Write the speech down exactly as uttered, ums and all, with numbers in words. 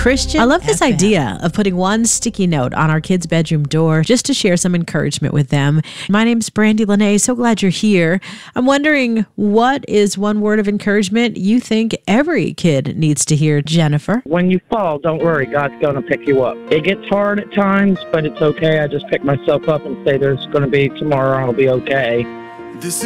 Christian I love this F M. idea of putting one sticky note on our kids' bedroom door just to share some encouragement with them. My name's Brandy Lene. So glad you're here. I'm wondering, what is one word of encouragement you think every kid needs to hear, Jennifer? When you fall, don't worry. God's going to pick you up. It gets hard at times, but it's okay. I just pick myself up and say there's going to be tomorrow. I'll be okay. This